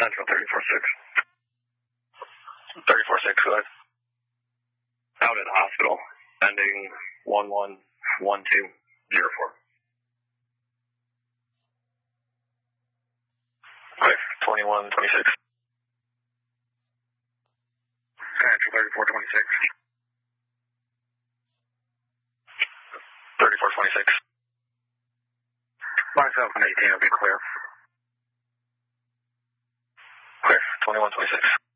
Central 34-6. 34-6, go ahead. Out at the hospital, ending 111204. Okay, 2126. Central 3426. 3426. Myself and 18 will be clear. Clear, 2126.